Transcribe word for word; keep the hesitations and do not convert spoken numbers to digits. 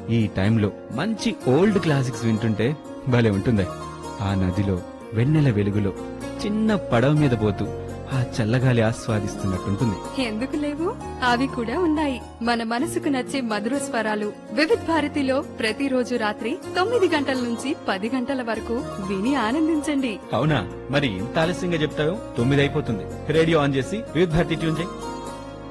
ఈ టైంలో మంచి ఓల్డ్ క్లాసిక్స్ వింటుంటే భలే ఉంటుంది. ఆ నదిలో వెన్నెల వెలుగులో చిన్న పడవ మీద పోతూ ఆ చల్లగాలి ఆస్వాదిస్తున్నట్టుంటుంది. ఎందుకు లేవు, అవి కూడా ఉన్నాయి. మన మనసుకు నచ్చే మధుర స్వరాలు వివిధ్ భారతిలో ప్రతిరోజు రాత్రి తొమ్మిది గంటల నుంచి పది గంటల వరకు విని ఆనందించండి. అవునా, మరి ఇంత ఆలస్యంగా చెప్తావు? తొమ్మిది అయిపోతుంది. రేడియో ఆన్ చేసి వివిధ భారతి ట్యూన్ చేయి.